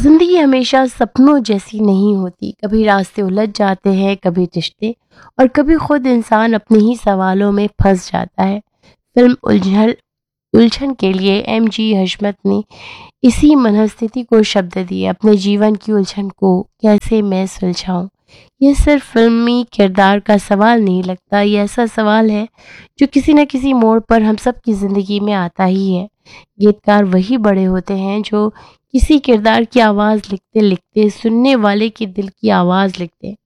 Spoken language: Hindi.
जिंदगी हमेशा सपनों जैसी नहीं होती। कभी रास्ते उलझ जाते हैं, कभी रिश्ते, और कभी खुद इंसान अपने ही सवालों में फंस जाता है। फिल्म उलझन उलझन के लिए एम जी हशमत ने इसी मनस्थिति को शब्द दिए। अपने जीवन की उलझन को कैसे मैं सुलझाऊं, ये सिर्फ फिल्मी किरदार का सवाल नहीं लगता। ये ऐसा सवाल है जो किसी न किसी मोड़ पर हम सब की जिंदगी में आता ही है। गीतकार वही बड़े होते हैं जो किसी किरदार की आवाज़ लिखते लिखते सुनने वाले के दिल की आवाज़ लिखते हैं।